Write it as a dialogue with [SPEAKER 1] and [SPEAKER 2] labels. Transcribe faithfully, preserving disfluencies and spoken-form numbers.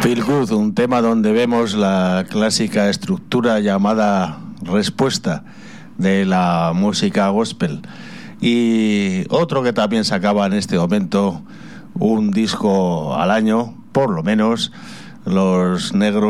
[SPEAKER 1] Feel Good, un tema donde vemos la clásica estructura llamada respuesta de la música gospel. Y otro que también sacaba en este momento un disco al año, por lo menos, los negros